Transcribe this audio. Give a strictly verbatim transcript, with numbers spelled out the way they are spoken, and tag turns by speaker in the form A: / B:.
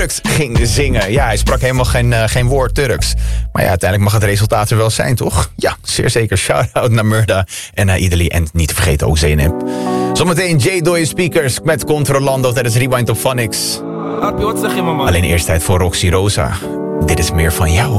A: Turks ging zingen. Ja, hij sprak helemaal geen, uh, geen woord Turks. Maar ja, uiteindelijk mag het resultaat er wel zijn, toch? Ja, zeer zeker. Shout-out naar Murda en naar Idali. En niet te vergeten ook Zeynep. Zometeen J-Doye Speakers met Controlando tijdens Rewind op Phonics. Alleen eerst tijd voor Roxy Rosa. Dit is meer van jou.